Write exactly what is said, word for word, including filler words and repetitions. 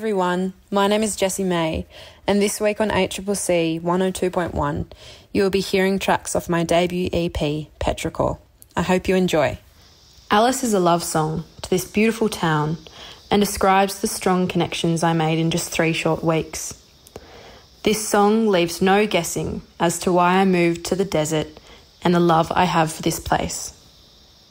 everyone, my name is Jessie May, and this week on A C C C one oh two point one, you will be hearing tracks off my debut E P, Petrichor. I hope you enjoy. Alice is a love song to this beautiful town and describes the strong connections I made in just three short weeks. This song leaves no guessing as to why I moved to the desert and the love I have for this place.